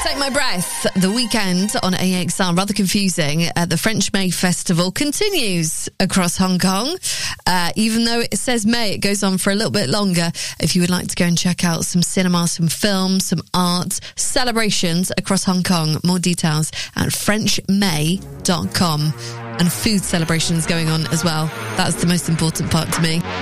Take My Breath, The Weekend on AXR. Rather confusing. The French May Festival continues across Hong Kong. Even though it says May, it goes on for a little bit longer. If you would like to go and check out some cinema, some film, some art, celebrations across Hong Kong, more details at frenchmay.com. And food celebrations going on as well. That's the most important part to me.